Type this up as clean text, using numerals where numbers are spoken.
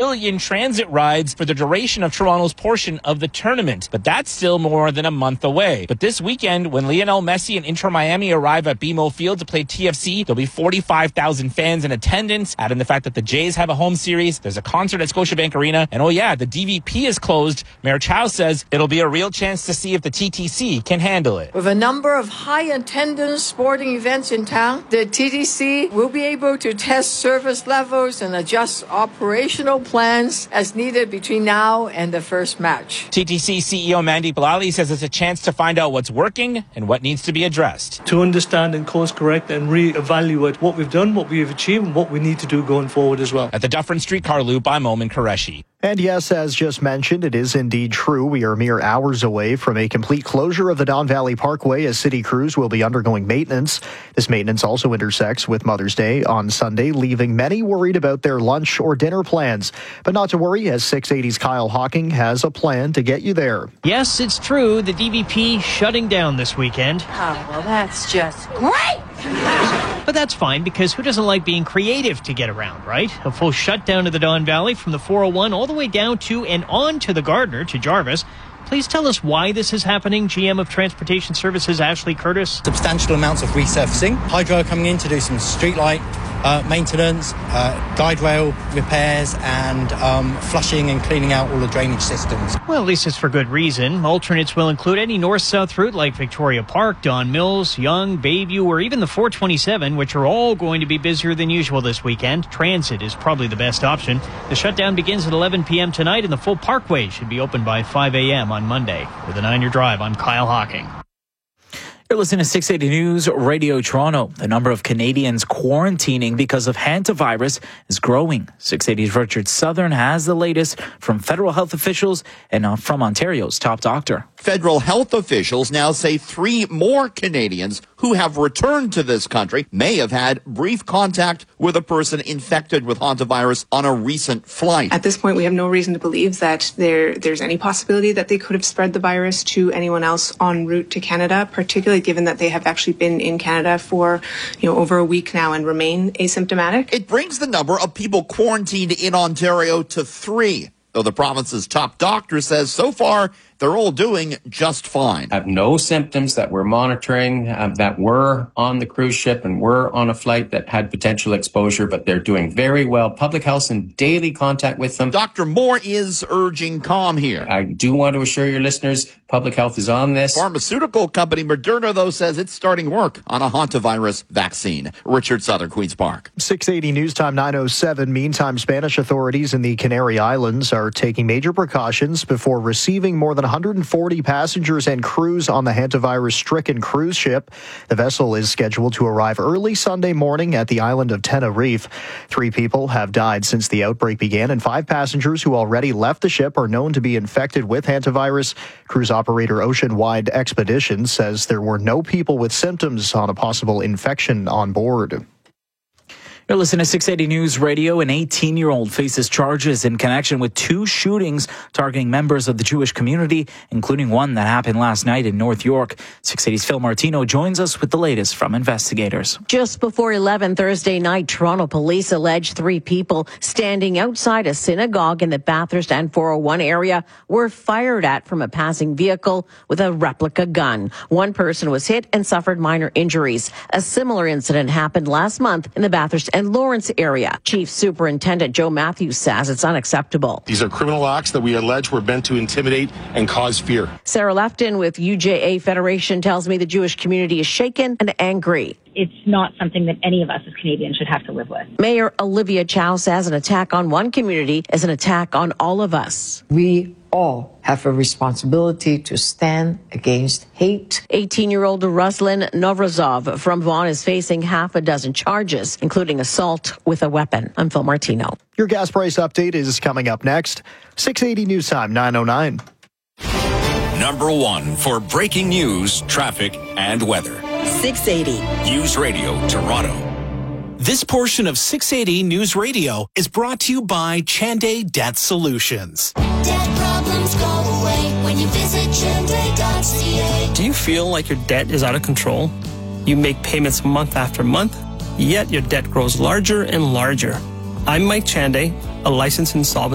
million transit rides for the duration of Toronto's portion of the tournament. But that's still more than a month away. But this weekend, when Lionel Messi and Inter Miami arrive at BMO Field to play TFC, there'll be 45,000 fans in attendance. Add in the fact that the Jays have a home series, there's a concert at Scotiabank Arena, and the DVP is closed. Mayor Chow says it'll be a real chance to see if the TTC can handle it. With a number of high-attendance sporting events in town, the TTC will be able to test service levels and adjust operational plans as needed between now and the first match. TTC CEO Mandeep Lally says it's a chance to find out what's working and what needs to be addressed. To understand and course correct and re-evaluate what we've done, what we've achieved, and what we need to do going forward as well. At the Dufferin Streetcar Loop, I'm Oman Qureshi. And yes, as just mentioned, it is indeed true. We are mere hours away from a complete closure of the Don Valley Parkway as City Crews will be undergoing maintenance. This maintenance also intersects with Mother's Day on Sunday, leaving many worried about their lunch or dinner plans. But not to worry, as 680's Kyle Hawking has a plan to get you there. Yes, it's true. The DVP shutting down this weekend. Oh, well, that's just great! But that's fine, because who doesn't like being creative to get around, right? A full shutdown of the Don Valley from the 401 all the way down to and on to the Gardiner to Jarvis. Please tell us why this is happening. GM of Transportation Services, Ashley Curtis. Substantial amounts of resurfacing. Hydro coming in to do some streetlight maintenance, guide rail repairs, and flushing and cleaning out all the drainage systems. Well, at least it's for good reason. Alternates will include any north-south route like Victoria Park, Don Mills, Yonge, Bayview, or even the 427, which are all going to be busier than usual this weekend. Transit is probably the best option. The shutdown begins at 11 p.m. tonight, and the full parkway should be open by 5 a.m. on Monday. With a 9-year drive, I'm Kyle Hawking. You're listening to 680 News Radio Toronto. The number of Canadians quarantining because of hantavirus is growing. 680's Richard Southern has the latest from federal health officials and from Ontario's top doctor. Federal health officials now say 3 more Canadians who have returned to this country may have had brief contact with a person infected with hantavirus on a recent flight. At this point, we have no reason to believe that there's any possibility that they could have spread the virus to anyone else en route to Canada, particularly given that they have actually been in Canada for over a week now and remain asymptomatic. It brings the number of people quarantined in Ontario to 3, though the province's top doctor says so far they're all doing just fine. Have no symptoms that we're monitoring, that were on the cruise ship and were on a flight that had potential exposure, but they're doing very well. Public health's in daily contact with them. Dr. Moore is urging calm here. I do want to assure your listeners, public health is on this. Pharmaceutical company Moderna, though, says it's starting work on a hantavirus vaccine. Richard Southern, Queen's Park. 680 News Time 9:07. Meantime, Spanish authorities in the Canary Islands are taking major precautions before receiving more than 140 passengers and crews on the hantavirus-stricken cruise ship. The vessel is scheduled to arrive early Sunday morning at the island of Tenerife. 3 people have died since the outbreak began, and 5 passengers who already left the ship are known to be infected with hantavirus. Cruise operator Ocean Wide Expeditions says there were no people with symptoms on a possible infection on board. You're listening to 680 News Radio. An 18-year-old faces charges in connection with 2 shootings targeting members of the Jewish community, including one that happened last night in North York. 680's Phil Martino joins us with the latest from investigators. Just before 11 Thursday night, Toronto police allege 3 people standing outside a synagogue in the Bathurst and 401 area were fired at from a passing vehicle with a replica gun. One person was hit and suffered minor injuries. A similar incident happened last month in the Bathurst and Lawrence area. Chief Superintendent Joe Matthews says it's unacceptable. These are criminal acts that we allege were meant to intimidate and cause fear. Sarah Lefton with UJA Federation tells me the Jewish community is shaken and angry. It's not something that any of us as Canadians should have to live with. Mayor Olivia Chow says an attack on one community is an attack on all of us. We all have a responsibility to stand against hate. 18-year-old Ruslan Novrazov from Vaughan is facing half a dozen charges, including assault with a weapon. I'm Phil Martino. Your gas price update is coming up next. 680 News Time 9:09. Number 1 for breaking news, traffic, and weather. 680 News Radio Toronto. This portion of 680 News Radio is brought to you by Chanday Debt Solutions. Debt problems go away when you visit Chanday.ca. Do you feel like your debt is out of control? You make payments month after month, yet your debt grows larger and larger. I'm Mike Chanday, a licensed insolvent